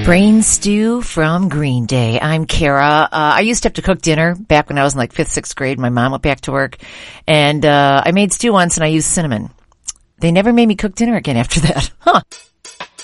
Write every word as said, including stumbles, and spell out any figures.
Brain Stew from Green Day. I'm Kara. Uh, I used to have to cook dinner back when I was in like fifth, sixth grade. My mom went back to work, and uh, I made stew once, and I used cinnamon. They never made me cook dinner again after that. Huh.